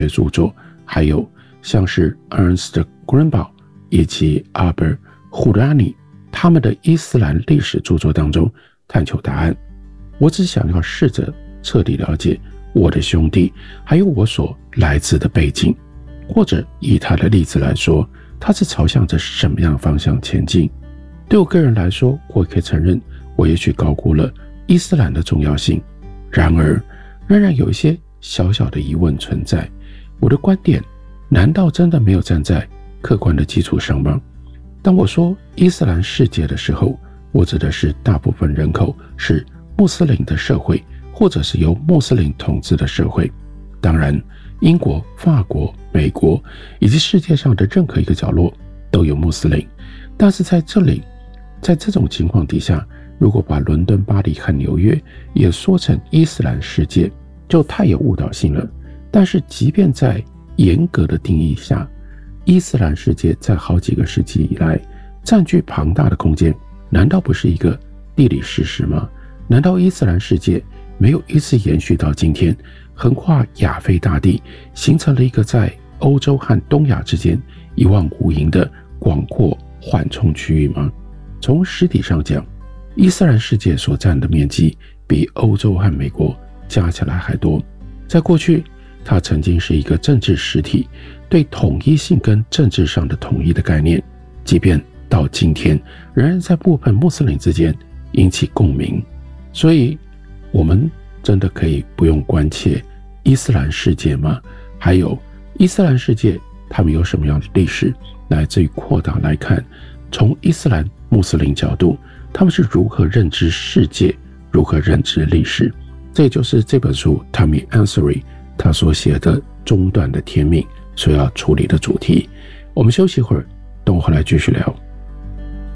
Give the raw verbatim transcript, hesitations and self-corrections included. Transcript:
著作，还有像是 Ernst Greenbaum 以及 Albert Hourani 他们的伊斯兰历史著作当中探求答案。我只想要试着彻底了解我的兄弟，还有我所来自的背景，或者以他的例子来说，他是朝向着什么样的方向前进。对我个人来说，我可以承认我也许高估了伊斯兰的重要性，然而仍然有一些小小的疑问存在。我的观点难道真的没有站在客观的基础上吗？当我说伊斯兰世界的时候，我指的是大部分人口是穆斯林的社会，或者是由穆斯林统治的社会。当然，英国、法国、美国以及世界上的任何一个角落都有穆斯林，但是在这里，在这种情况底下，如果把伦敦、巴黎和纽约也说成伊斯兰世界，就太有误导性了。但是即便在严格的定义下，伊斯兰世界在好几个世纪以来占据庞大的空间，难道不是一个地理事实吗？难道伊斯兰世界没有一次延续到今天，横跨亚非大地，形成了一个在欧洲和东亚之间一望无垠的广阔缓冲区域吗？从实体上讲，伊斯兰世界所占的面积比欧洲和美国加起来还多。在过去，它曾经是一个政治实体，对统一性跟政治上的统一的概念，即便到今天仍然在部分穆斯林之间引起共鸣。所以我们真的可以不用关切伊斯兰世界吗？还有伊斯兰世界他们有什么样的历史，来自于扩大来看，从伊斯兰穆斯林角度，他们是如何认知世界，如何认知历史。这也就是这本书 Tommy Ansari 他所写的中断的天命所要处理的主题。我们休息一会儿，等我回来继续聊。